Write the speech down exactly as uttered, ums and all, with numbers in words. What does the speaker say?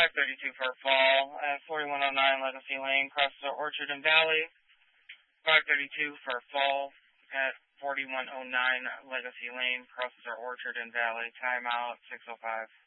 five thirty-two for a fall at forty-one oh nine Legacy Lane, crosses our Orchard and Valley. five thirty-two for a fall at forty-one oh nine Legacy Lane, crosses our Orchard and Valley. Timeout, six oh five.